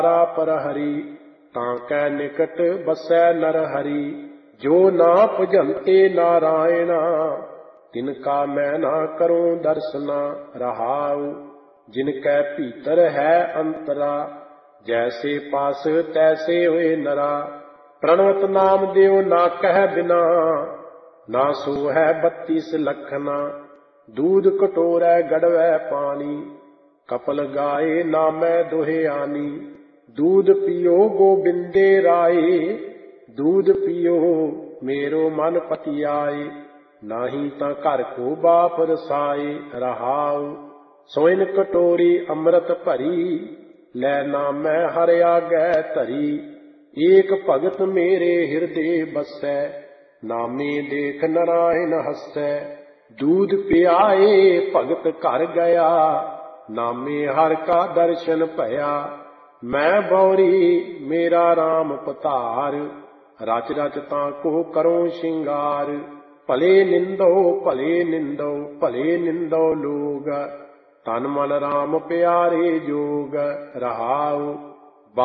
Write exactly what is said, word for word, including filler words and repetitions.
पर हरि ताकै निकट बसै नर हरि। जो ना भजन्ते नारायणा तिनका मैं ना करूं दर्शना। रहाउ जिनकै भीतर है अंतरा जैसे पास तैसे होए नरा। प्रणवत नाम देव ना कह बिना ना सो है बत्तीस लखना। दूध कटोरै गड़वै पानी कपल गाए नामै दोहे आनी। दूध पियो गोबिंदे राए दूध पियो मेरो मन पतियाए। नाही तां घर को बाप रसाए। रहाउ सोइन कटोरी अमृत भरी लै नामै हर आगै धरी। एक भगत मेरे हृदय बसै नामे देख नारायण हसै। दूध पियाए भगत घर गया नामे हर का दर्शन भया। मैं बौरी मेरा राम पतार रच रच ताको करो श्रृंगार। भले निंदो भले निंदो भले निंदो लोग तन मन राम प्यारे जोग। रहाउ